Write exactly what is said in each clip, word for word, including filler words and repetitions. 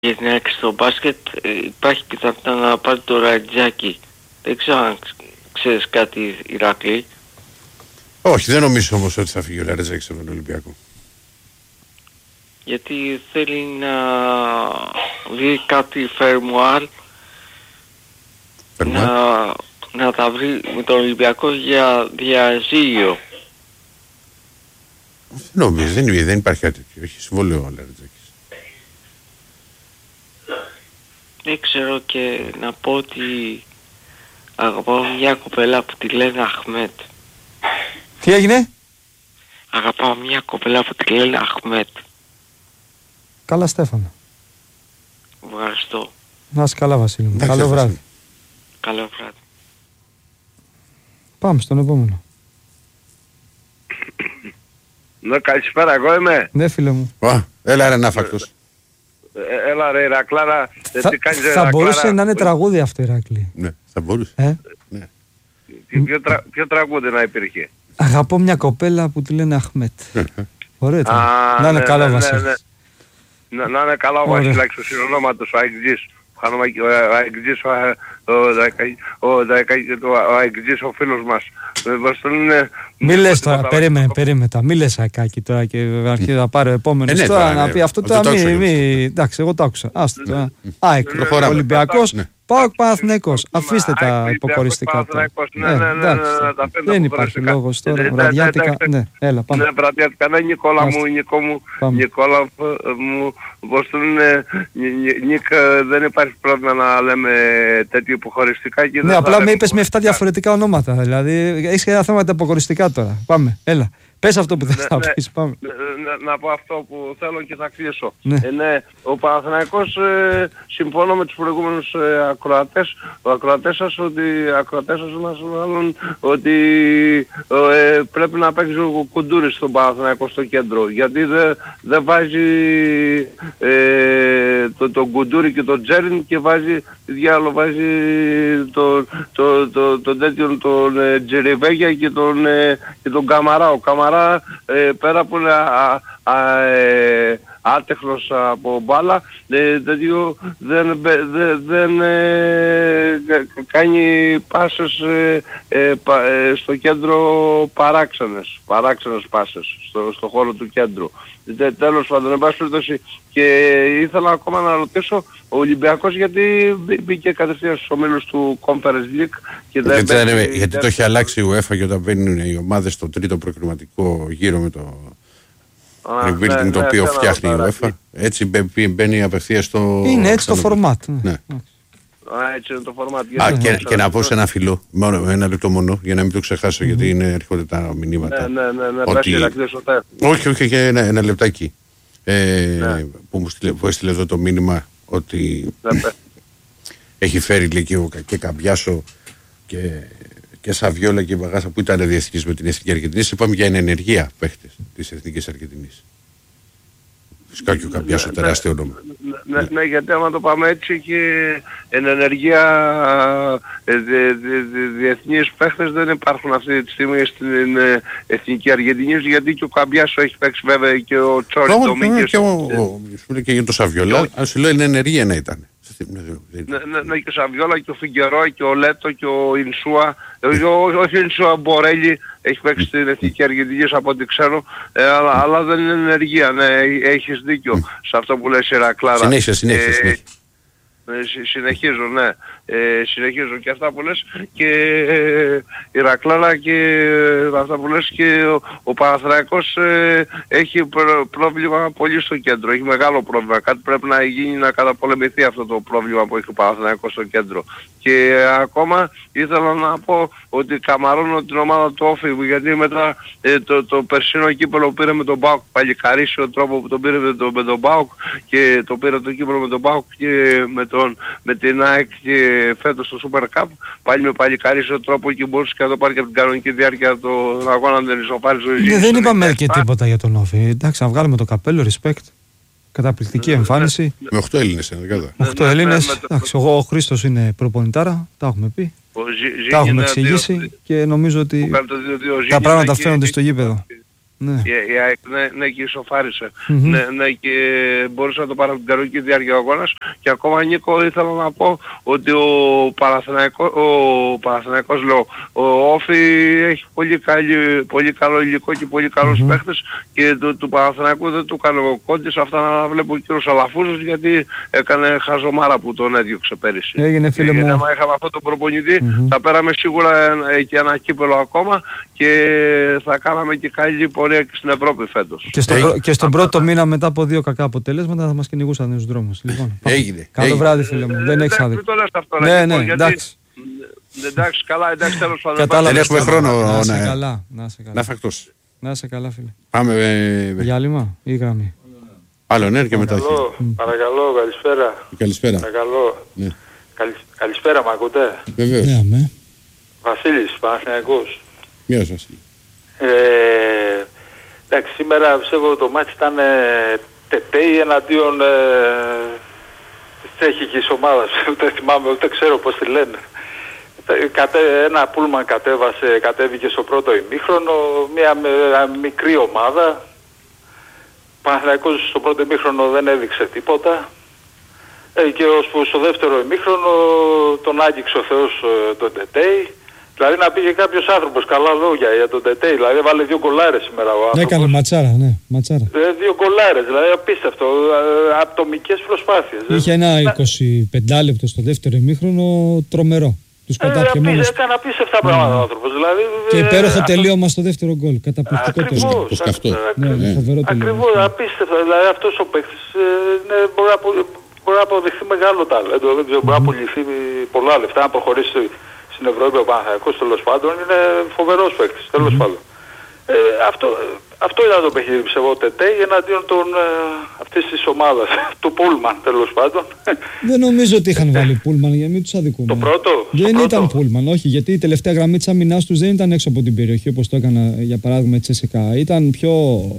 γενναιάκι στο μπάσκετ, υπάρχει πιθανότητα να πάρει το Ραϊτζάκι. Δεν ξέρω αν ξέρεις κάτι, Ηράκλη. Όχι, δεν νομίζω όμως ότι θα φύγει ο Ραϊτζάκης από τον Ολυμπιακό. Γιατί θέλει να βρει κάτι φερμουάρ, να, να τα βρει με τον Ολυμπιακό για διαζύγιο. Δεν νομίζω, δεν, δεν υπάρχει κάτι τέτοιο. Έχει συμβόλαιο ο Ραϊτζάκης. Δεν ξέρω, και να πω ότι αγαπάω μια κοπέλα που τη λένε Αχμέτ. Τι έγινε? Αγαπάω μια κοπέλα που τη λένε Αχμέτ. Καλά, Στέφανα. Ευχαριστώ. Να είσαι καλά, Βασίλη μου. Καλό βράδυ. Καλό βράδυ. Πάμε στον επόμενο. Ναι, καλησπέρα, εγώ είμαι. Ναι, φίλε μου. Α, έλα ρε Ναύακτος. Ε, έλα ρε Ηρακλάρα. Θα, τι κάνεις, θα Ηρακλάρα? μπορούσε να είναι τραγούδι αυτό, Ηράκλη. Ναι, θα μπορούσε. Ε? Ναι. Ποιο, τρα, ποιο τραγούδι να υπήρχε? Αγαπώ μια κοπέλα που τη λένε Αχμέτ. Ωραίο ήταν. Α, Να είναι ναι, καλά, ναι, Βασίλης. ναι, ναι. Να, να είναι καλά ο Ωραία. Βασιλάκης, ο συνονόματος, ο Αιγτζής. Ο Αιγτζής, ο Αιγτζής, ο φίλος μας. Μη λες τώρα, περίμενε, περίμενε τα. Μη λες Ακάκη τώρα και αρχίζει να πάρει ο επόμενος Ε, ναι, τώρα τώρα, να ναι. πει αυτό Δεν το τώρα. Μη, άκουσα μη, κι εντάξει, εγώ το άκουσα. Άστο τώρα. ΑΕΚ, Προχωράμε. Ολυμπιακός, Ναι. ΠΑΟΚ, Παναθηναϊκός. Αφήστε τα υποκοριστικά τώρα. Ναι, ναι, ναι, εντάξει. Δεν υπάρχει λόγος τώρα. Βραδιάτικα. Ναι, έλα, πάμε. Ναι, βραδιάτικα, ναι, Νικόλα μου, Άστε. Νικό μου, Πάμε. Νικόλα μου, πώς το λένε, Νίκ, δεν υπάρχει πρόβλημα να λέμε τέτοιο υποχωριστικά. και Ναι, δεν απλά θα με λέμε είπες με εφτά υποχωριστικά. διαφορετικά ονόματα. Δηλαδή, έχεις ένα θέμα με τα υποκοριστικά τώρα. Πάμε, έλα. Πες αυτό που θες Ναι, να ναι. πεις. Πάμε. Να, να πω αυτό που θέλω και θα κλείσω. Ναι. Ε, ναι, ο Παναθηναϊκός, ε, συμφωνώ με τους προηγούμενους ε, ακροατές, ο ακροατές σας, ότι, ακροατές σας μας μάλλον, ότι ε, πρέπει να παίξει ο Κουντούρης στον Παναθηναϊκό στο κέντρο. Γιατί δεν δε βάζει ε, τον το Κουντούρη και τον Τζέριν και βάζει, τι διάλογο βάζει τον το, το, το, τέτοιον τον ε, Τζεριβέγια και τον, ε, και τον Καμαρά. Ο Καμαρά ε, πέρα από είναι α, α, ε, άτεχνος από μπάλα, ε, τέτοιο δεν, δεν, δεν ε, κάνει πάσες ε, ε, πα, ε, στο κέντρο παράξενες, παράξενες πάσες στο, στο χώρο του κέντρου. Τε, τέλος πάντων, εν πάση περιπτώσει, και ήθελα ακόμα να ρωτήσω ο Ολυμπιακός γιατί μπήκε κατευθείαν στους ομίλους του Conference League και δεν Γιατί, μπαίνει, δεν, γιατί δεν... το έχει αλλάξει η UEFA και όταν μπαίνουν οι ομάδες στο τρίτο προκριματικό γύρο με το Α, rebuilding ναι, το ναι, οποίο θέλω φτιάχνει η να UEFA. Έτσι μπαι- μπαίνει απευθείας στο... Είναι έτσι το φορμάτ. Ναι. Α, έτσι είναι το φορμάτ. Α, και, και να πω σε ένα φιλό, μόνο, ένα λεπτό μόνο, για να μην το ξεχάσω, γιατί είναι, έρχονται τα μηνύματα. Ναι, ναι, ναι, ναι, ότι... πες Ηρακλή, σωτέ. Όχι, όχι, και ένα, ένα λεπτάκι. Ε, Ναι. που μου στείλε, που έστειλε εδώ το μήνυμα ότι Ναι, πες. έχει φέρει λέει, και, ο- και Καμπιάσο και, και Σαβιόλα και Βαγάσα που ήταν διεθνείς με την Εθνική Αργεντινή. Είπαμε για ενεργεία παίχτες της Εθνικής Αργεντινής. Φυσικά και ο Καμπιάσο Ναι, τεράστιο όνομα. Ναι, ναι, γιατί άμα το πάμε έτσι και εν ενεργεία ε, δι- δι- δι- διεθνείς παίχτες δεν υπάρχουν αυτή τη στιγμή στην ε, Εθνική Αργεντινή, γιατί και ο Καμπιάσο έχει παίξει βέβαια και ο Τσόρι το Όχι, Μίγκες. και ο, ο, σου λέει και για το Σαβιόλα, αν σου λέει είναι ενεργεία να ήταν. Ναι, ναι, ναι, και ο Σαβιόλα και ο Φιγκερό και ο Λέτο και ο Ινσούα, ε, ο- όχι ο Ινσούα, Μπορέλη έχει παίξει στην Εθνική Αργεντινή από ό,τι ξέρω, ε, αλλά, αλλά δεν είναι ενεργεία, ναι, έχεις δίκιο σε αυτό που λες Ηρακλάρα. Συνέχεια, συνέχεια, Ε, συνέχεια. ε, συ- συνεχίζω, ναι. Ε, συνεχίζω και αυτά που λες και ε, Ηρακλάρα και ε, αυτά που λες και ο, ο Παναθηναϊκός ε, έχει προ- πρόβλημα πολύ στο κέντρο. Έχει μεγάλο πρόβλημα. Κάτι πρέπει να γίνει να καταπολεμηθεί αυτό το πρόβλημα που έχει ο Παναθηναϊκός στο κέντρο. Και ε, ακόμα ήθελα να πω ότι καμαρώνω την ομάδα του Όφη, γιατί μετά ε, το, το περσινό κύπελο που πήρε με τον ΠΑΟΚ, παλικαρίσει ο τρόπο που τον πήρε με τον, με τον ΠΑΟΚ και το πήρε το κύπελο με τον ΠΑΟΚ και με, τον, με την ΑΕΚ και φέτος στο Super Cup, πάλι με παλικαρίσει ο τρόπο και μπορούσε και να το πάρει και από την κανονική διάρκεια των αγώνων, δεν ισοπάρει ζωή. Ναι, δεν είπαμε και τίποτα για τον Όφη. Εντάξει, να βγάλουμε το καπέλο, respect. Καταπληκτική εμφάνιση. Με οκτώ Έλληνες είναι κατά. Οκτώ Έλληνες. Εντάξει, εγώ ο Χρήστος είναι προπονητάρα, τα έχουμε πει. Τα έχουμε εξηγήσει και νομίζω ότι τα πράγματα φαίνονται στο γήπεδο. Ναι. Η, η ΑΕΚ ναι, ναι, και ισοφάρισε. Mm-hmm. Ναι, ναι, και μπορούσε να το πάρει την κανονική διάρκεια αγώνας. Και ακόμα, Νίκο, ήθελα να πω ότι ο Παναθηναϊκός, ο Παναθηναϊκός λέω, ο Όφη έχει πολύ, καλή, πολύ καλό υλικό και πολύ καλούς mm-hmm. παίχτες, και του, του Παναθηναϊκού δεν του έκανε ο Κόντης. Αυτά να βλέπω ο κύριος Αλαφούζος, γιατί έκανε χαζομάρα που τον έδιωξε πέρυσι. Έγινε, φίλε μου. Γιατί άμα είχαμε αυτόν τον προπονητή mm-hmm. θα πέραμε σίγουρα και ένα κύπελο ακόμα και θα κάναμε και καλή πορεία και στην Ευρώπη φέτος. Και, στο, hey. και στον Αυτά. πρώτο μήνα μετά από δύο κακά αποτελέσματα θα μας κυνηγούσαν στους δρόμους. Λοιπόν, έγινε. Καλό έγινε. βράδυ, φίλε μου. Ε, δεν έχεις άδικο. Δεν το λες αυτό. Ναι, ναι, ναι, εντάξει. Εντάξει, καλά, εντάξει, τέλος πάντων. Κατάλαβε, δεν έχουμε χρόνο. Να είσαι καλά. Να είσαι καλά. Να φακτός. Να είσαι καλά, φίλε. Πάμε. Διάλειμμα ή γραμμή. Άλλο ναι, και μετά. Παρακαλώ, καλησπέρα. Καλησπέρα. Παρακαλώ. Καλησπέρα, μ' ακούτε? Βεβαίως. Βασίλης, Παναθηναϊκός. Γεια σας. Ε, εντάξει, σήμερα πιστεύω το μάτι ήταν ε, τετέι εναντίον ε, της τσέχικης ομάδας. Ούτε θυμάμαι, ούτε ξέρω πώς τη λένε. Κατέ, ένα πούλμαν κατέβασε, κατέβηκε στο πρώτο ημίχρονο, μια με, μικρή ομάδα. Παναθηναϊκός στο πρώτο ημίχρονο δεν έδειξε τίποτα. Ε, και ως που στο δεύτερο ημίχρονο τον άγγιξε ο Θεός ε, τον τετέι. Δηλαδή να πήγε κάποιος άνθρωπος καλά λόγια για τον τετέι, δηλαδή βάλε δύο γκολάρες σήμερα ο άνθρωπος. Έκανε ματσάρα, ναι, ματσάρα. Ε, δύο γκολάρες, δηλαδή απίστευτο, ατομικές προσπάθειες. Είχε ένα εικοσιπέντε λεπτό στο δεύτερο ημίχρονο τρομερό. Τους κατάπιε ε, μόνος. Έκανε απίστευτα πράγματα ο άνθρωπος. Δηλαδή, και υπέροχο ε, τελείωμα στο δεύτερο γκολ. Καταπληκτικό τελείωμα. Ακριβώς, απίστευτο. Δηλαδή αυτός ο παίκτης ε, ναι, μπορεί, να, μπορεί να αποδειχθεί μεγάλο τάλεντο. Δεν ξέρω, μπορεί να απολυθεί πολλά λεφτά, να προχωρήσει στην Ευρώπη ο Παναθηναϊκός, τέλος πάντων. Είναι φοβερός παίκτης, τέλος πάντων. Ε, αυτό, αυτό ήταν το παιχνίδι, πιστεύω, τετέι εναντίον των, ε, αυτής της ομάδας, του Πούλμαν, τέλος πάντων. Δεν νομίζω ότι είχαν βάλει Πούλμαν, για να μην τους αδικούμε. Το πρώτο. Δεν το ήταν πρώτο. Πούλμαν, όχι, γιατί η τελευταία γραμμή της άμυνάς τους δεν ήταν έξω από την περιοχή, όπως το έκανα για παράδειγμα η Τσέσσεκα. Ήταν πιο,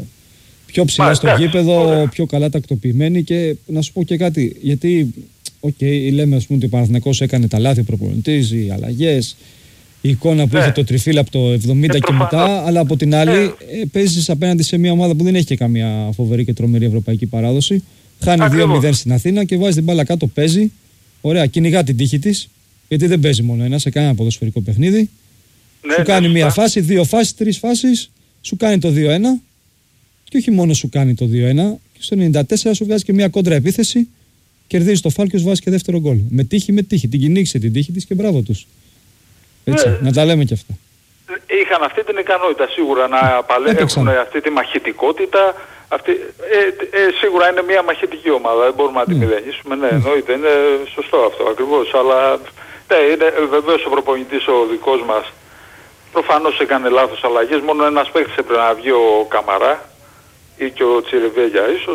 πιο ψηλά Μα, στο εντάξει, γήπεδο, ωραία. Πιο καλά τακτοποιημένοι, και να σου πω και κάτι, γιατί, οκ, okay, λέμε ας πούμε ότι ο Παναθηναϊκός έκανε τα λάθη, ο προπονητής, οι αλλαγές, η εικόνα που ναι. είχε το τριφύλ από το εβδομήντα και, και μετά, αλλά από την άλλη ναι. ε, παίζεις απέναντι σε μια ομάδα που δεν έχει και καμία φοβερή και τρομερή ευρωπαϊκή παράδοση. Χάνει δύο μηδέν στην Αθήνα και βάζει την μπάλα κάτω, παίζει. Ωραία, κυνηγά την τύχη της, γιατί δεν παίζει μόνο ένα, σε κάνει ένα ποδοσφαιρικό παιχνίδι. Ναι, σου κάνει ναι, μία φάση, δύο φάσεις, τρεις φάσεις, σου κάνει το δύο ένα, και όχι μόνο σου κάνει το δύο ένα, και στο ενενήντα τέσσερα σου βγάζει και μία κόντρα επίθεση, κερδίζει το φάλ και σου βάζει και δεύτερο γκολ. Με τύχη, με τύχη. Την κυνήγησε την τύχη της και μπράβο τους. Έτσι, ναι. Να τα λέμε και αυτά. Είχαν αυτή την ικανότητα σίγουρα να παλεύουν αυτή τη μαχητικότητα. Αυτή, ε, ε, σίγουρα είναι μια μαχητική ομάδα, δεν μπορούμε να τη μηδενίσουμε. Ναι, εννοείται, είναι σωστό αυτό ακριβώς. Αλλά ναι, είναι βεβαίως ο προπονητής ο δικός μας. Προφανώς έκανε λάθος αλλαγές. Μόνο ένας παίκτης έπρεπε να βγει ο Καμαρά ή και ο Τσιρεβέλια ίσως.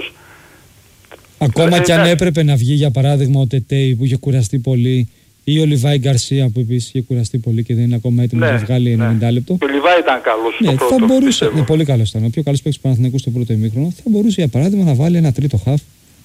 Ακόμα ε, κι αν ναι. έπρεπε να βγει για παράδειγμα ο Τετέι που είχε κουραστεί πολύ, ή ο Λιβάη Γκαρσία που επίσης είχε κουραστεί πολύ και δεν είναι ακόμα έτοιμο ναι, να βγάλει ναι. ενενήντα λεπτό. Και ο Λιβάη ήταν καλός ναι, στο πρώτο. Θα μπορούσε, ναι, πολύ καλός ήταν. Ο πιο καλός παίκτης του Παναθηναϊκού στο πρώτο ημίχρονο. Θα μπορούσε για παράδειγμα να βάλει ένα τρίτο χαφ.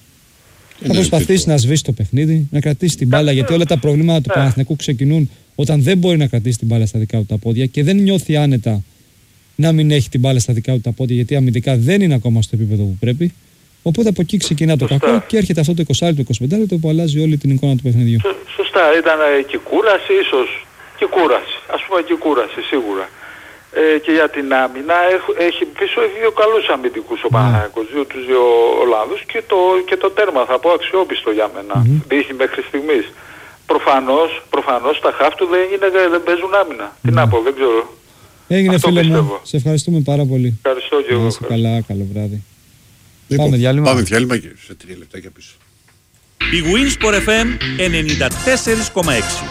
Θα ναι, προσπαθήσει να σβήσει το παιχνίδι, να κρατήσει την μπάλα. Γιατί όλα τα προβλήματα του ναι. Παναθηναϊκού ξεκινούν όταν δεν μπορεί να κρατήσει την μπάλα στα δικά του τα πόδια και δεν νιώθει άνετα να μην έχει την μπάλα στα δικά του τα πόδια, γιατί αμυντικά δεν είναι ακόμα στο επίπεδο που πρέπει. Οπότε από εκεί ξεκινά το κακό και έρχεται αυτό το είκοσι λεπτό, είκοσι πέντε λεπτό που αλλάζει όλη την εικόνα του παιχνιδιού. Σωστά, ήταν και κούραση, ίσως και κούραση. Ας πούμε και κούραση, σίγουρα. Ε, και για την άμυνα έχει πίσω δύο καλούς αμυντικούς ο Παναθηναϊκός, δύο τους δύο Ολλανδούς και το, και το τέρμα θα πω αξιόπιστο για μένα. Mm-hmm. Είχε μέχρι στιγμής. Προφανώς, προφανώς τα χαφ του δεν, είναι, δεν παίζουν άμυνα. Mm-hmm. Τι να πω, δεν ξέρω. Έγινε φίλε μου, σε ευχαριστούμε πάρα πολύ. Ευχαριστώ και εγώ. Είσαι καλά, καλό βράδυ. Λοιπόν, πάμε διάλειμμα. Πάμε διάλειμμα και σε τρία λεπτάκια πίσω. Η Winsport εφ εμ ενενήντα τέσσερα κόμμα έξι.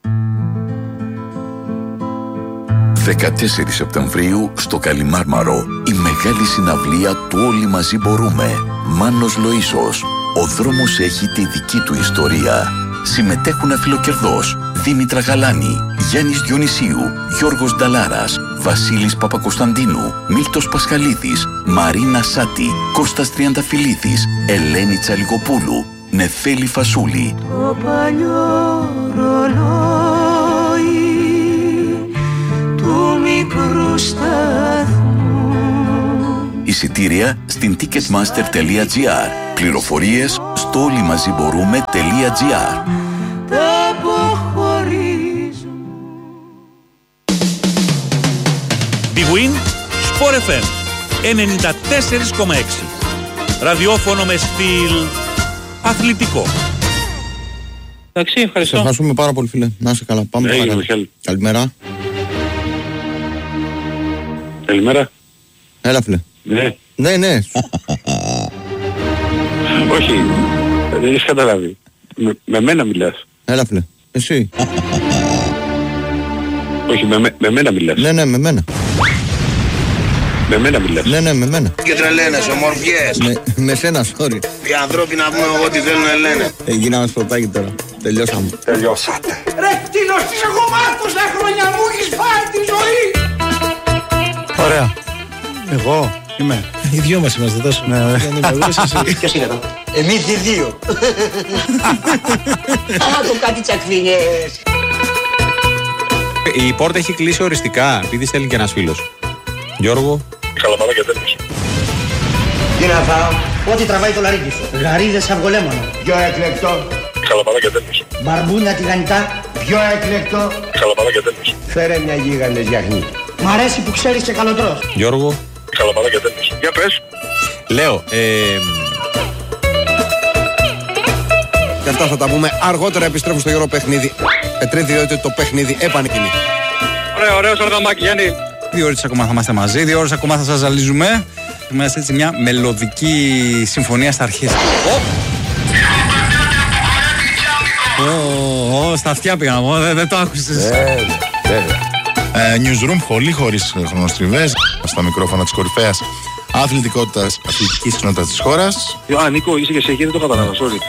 δεκατέσσερις Σεπτεμβρίου στο Καλιμάρμαρο η μεγάλη συναυλία του Όλοι Μαζί Μπορούμε. Μάνος Λοΐσος. Ο δρόμος έχει τη δική του ιστορία. Συμμετέχουν αφιλοκερδός Δήμητρα Γαλάνη, Γιάννης Διονυσίου, Γιώργος Νταλάρας, Βασίλης Παπακοσταντίνου, Μίλτος Πασχαλίδης, Μαρίνα Σάτη, Κώστας Τριανταφυλλίδης, Ελένη Τσαλιγοπούλου, Νεφέλη Φασούλη. Το παλιό ρολόι του μικρού σταθμού Εισιτήρια στην ticketmaster.gr. Πληροφορίες στο όλοιμαζιμπορούμε.gr. Big Win Sport εφ εμ ενενήντα τέσσερα κόμμα έξι. Ραδιόφωνο με στυλ αθλητικό. Εντάξει, ευχαριστώ. Σε ευχαριστούμε πάρα πολύ, φίλε. Να είσαι καλά. Πάμε Hey, παρακάτω. Καλημέρα. Καλημέρα. Έλα, φίλε. Ναι. Ναι, ναι. Όχι, δεν έχεις καταλάβει. Με, με μένα μιλάς. Έλα, φίλε. Εσύ. Όχι, με, με, με μένα μιλάς. Ναι, ναι, με μένα. Με μένα μιλάς. Ναι, ναι, με μένα. Και τρελαίνες, ομορφιές. Με, με σένα, sorry. Οι ανθρώποι να πούμε εγώ τι θέλουν να λένε. Ε, γίναμε σπορτάκι τώρα. Τελειώσαμε. Τελειώσατε. Ρε κτίνος της εγώ μάρκωσα χρόνια μου έχεις φάει τη ζωή. Ωραία. Εγώ είμαι. Οι δυο μας είμαστε τόσο. Ναι, ναι. Ποιος είναι εδώ? Εμείς οι δύο. Άκου κάτι τσακφίνιες. Η πόρτα έχει κλείσει οριστικά, επειδή στέλνει και ένας φίλος. Γιώργο. Καλαμάτα και τέλος. Τι να φάω? Ό,τι τραβάει το λαρίκι σου. Γαρίδες αυγολέμονο. Πιο εκλεκτό. Καλαμάτα και τέλος. Μπαρμπούνια τηγανιτά. Πιο εκλεκτό. Καλαμάτα και τέλος. Φέρε μια γίγαντες γιαχνή. Μ' αρέσει που ξέρεις και καλοτρός. Γιώργο. Καλαμάτα και τέλος. Για πες. Λέω, ε, Και αυτά θα τα πούμε αργότερα. Επιστρέφω στο Γιώργο παιχνίδι. Πετρίδη, διότι το παιχνίδι επανεκκινεί. Ωραία, ωραίο σαργαμάκι, Γιάννη. Δύο ώρες ακόμα θα είμαστε μαζί, δύο ώρες ακόμα θα σας ζαλίζουμε. Είμαστε έτσι μια μελωδική συμφωνία στα αρχές. Ω, στα αυτιά πήγα, δεν το άκουσες. Newsroom, πολύ χωρίς χρονοστριβές. Στα μικρόφωνα της κορυφαίας αθλητικότητας, αθλητικής κοινότητας της χώρας. Α, Νίκο, είσαι και σε εκεί, δεν το κατάλαβα, sorry.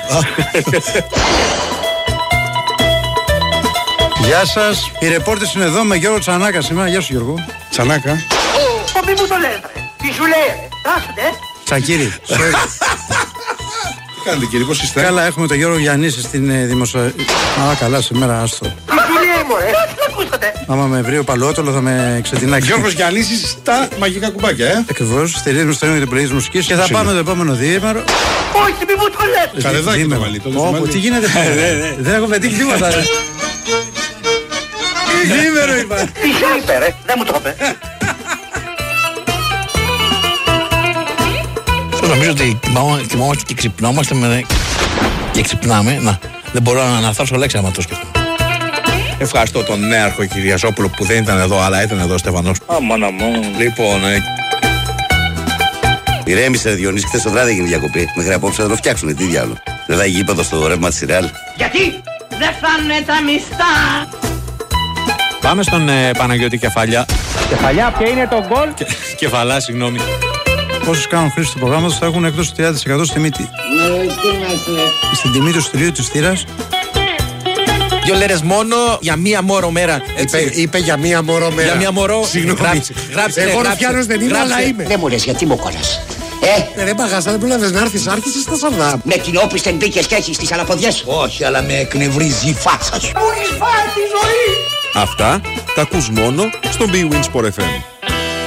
Γεια σας, οι ρεπόρτες είναι εδώ με Γιώργο Τσανάκα σήμερα. Γεια σου Γιώργο. Τσανάκα. Ω, μη μου το λες ρε. Τι σου λέει ρε. Άχτε. Τσακίρι. Τι κάνετε κύριε, πώς είστε? Καλά, έχουμε τον Γιώργο Γιαννίση στην ε, δημοσιο... Α, καλά σήμερα, άστο. Τι σου λέει μωρέ. Τι ακούσατε. Άμα με βρει ο Παλαιότολο θα με ξετινάξει. Γιώργος Γιαννίσης στα μαγικά κουμπάκια, ε. Ακριβώς, στηρίζουμε στο ίδιο την πρωί της μουσικής και θα πάμε το επόμενο διήμερο. Όχι, μη μου το λες. Καρεδάκι το βάλει. Όπου, τι γίνεται. Δεν έχω πετύχει τίποτα. Διήμερο είπα. Τι σου είπε ρε. Δεν μου το είπε. Νομίζω ότι κοιμόμαστε και ξυπνόμαστε με... και ξυπνάμε. Να, δεν μπορώ να αναφθάσω λέξη άμα το σκεφτώ. ευχαριστώ τον νέαρχο Κυριαζόπουλο που δεν ήταν εδώ, αλλά ήταν εδώ ο Στεφανός. Αμάνα μου. Λοιπόν, ε... ηρέμησε Διονύση, χθες το βράδυ έγινε διακοπή. Μέχρι απόψε θα το φτιάξουνε, τι διάλογο. Δεν θα έχει γήπεδο στο ρεύμα της Ρεάλ. Γιατί δεν φάνε τα μισθά. Πάμε στον ε, Παναγιώτη Κεφαλιά. Κεφαλιά, ποια είναι το γκολ? Και, κεφαλά, συγγνώμη. Όσους κάνουν χρήση του προγράμματος θα έχουν εκτός του τριάντα τοις εκατό στη μύτη. Στην τιμή του στηρίου της θύρας. Δύο λέρες μόνο για μία μόρο μέρα. Είπε, είπε για μία μόρο μέρα. Για μία μόρο. Συγγνώμη. Γράψε, γράψε, Εγώ γράψε, Ρουφιάνος δεν είμαι, γράψε. αλλά είμαι. Δεν μου λες γιατί μου κόλλας. Ε, Ε, δεν παγάσα, δεν πρόλαβες να έρθεις, άρχισες στα σαρδά. με την όπισθεν μπήκες και έχεις τις αναποδιές. Όχι, αλλά με εκνευρίζει η φάτσα σου. Μου έχεις φάει τη ζωή. Αυτά τα ακούς μόνο στο Big Win Sport εφ εμ.